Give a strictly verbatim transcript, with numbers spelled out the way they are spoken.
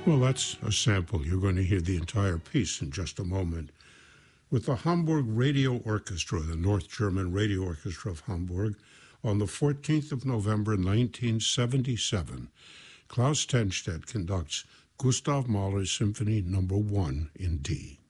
Well, that's a sample. You're going to hear the entire piece in just a moment. With the Hamburg Radio Orchestra, the North German Radio Orchestra of Hamburg, on the fourteenth of November, nineteen seventy-seven, Klaus Tennstedt conducts Gustav Mahler's Symphony Number One in D.